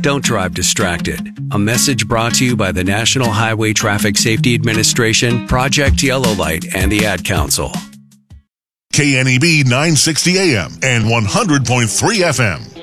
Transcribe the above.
Don't drive distracted. A message brought to you by the National Highway Traffic Safety Administration, Project Yellow Light, and the Ad Council. KNEB 960 AM and 100.3 FM.